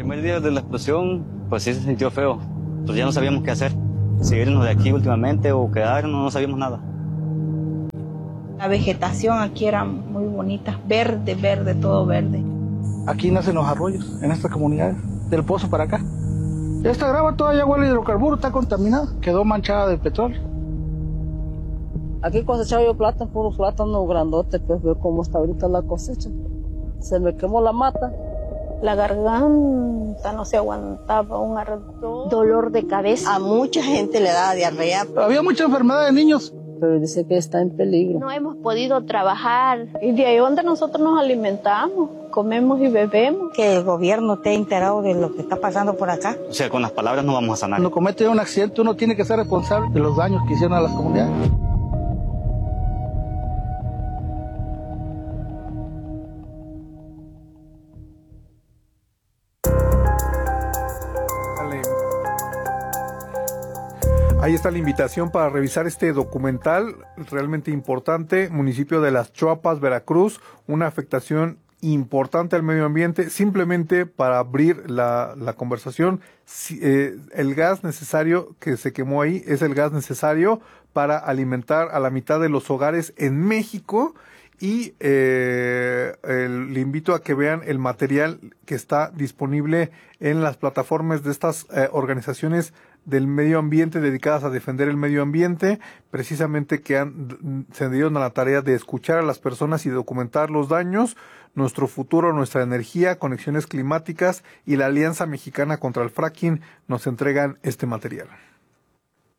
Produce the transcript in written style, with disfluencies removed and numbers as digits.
primer día de la explosión, pues sí se sintió feo. Pues ya no sabíamos qué hacer. Si irnos de aquí últimamente o quedarnos, no sabíamos nada. La vegetación aquí era muy bonita, verde, verde, todo verde. Aquí nacen los arroyos, en estas comunidades, del pozo para acá. Esta grava todavía huele a hidrocarburo, está contaminada, quedó manchada de petróleo. Aquí cosechaba yo plátano, puro plátano grandote, pues veo cómo está ahorita la cosecha. Se me quemó la mata. La garganta no se aguantaba, un ardor, dolor de cabeza. A mucha gente le daba diarrea. Había mucha enfermedad de niños. Pero dice que está en peligro. No hemos podido trabajar. Y de ahí donde nosotros nos alimentamos, comemos y bebemos. Que el gobierno esté enterado de lo que está pasando por acá. O sea, con las palabras no vamos a sanar. Cuando comete un accidente, uno tiene que ser responsable de los daños que hicieron a las comunidades. Ahí está la invitación para revisar este documental realmente importante, municipio de Las Chuapas, Veracruz, una afectación importante al medio ambiente. Simplemente para abrir la conversación, el gas necesario que se quemó ahí es el gas necesario para alimentar a la mitad de los hogares en México. Y le invito a que vean el material que está disponible en las plataformas de estas organizaciones del medio ambiente dedicadas a defender el medio ambiente, precisamente que se dieron a la tarea de escuchar a las personas y documentar los daños, nuestro futuro, nuestra energía, conexiones climáticas y la Alianza Mexicana contra el Fracking nos entregan este material.